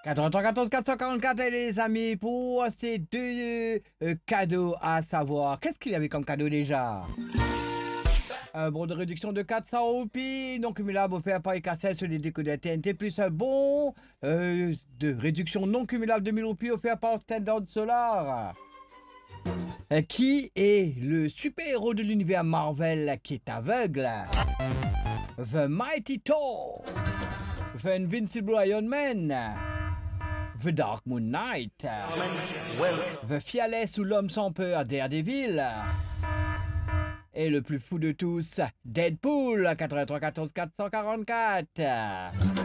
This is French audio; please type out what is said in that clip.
93 444 les amis, pour ces deux cadeaux à savoir. Qu'est-ce qu'il y avait comme cadeau déjà? Un bon de réduction de 400 roupies, non cumulable offert par Ecassel sur les décodeurs TNT, plus un bon de réduction non cumulable de 1000 roupies offert par Standard Solar. Qui est le super-héros de l'univers Marvel qui est aveugle? The Mighty Thor, The Invincible Iron Man, The Dark Moon Knight, The Fearless ou l'homme sans peur Daredevil, et le plus fou de tous, Deadpool 83 14 444.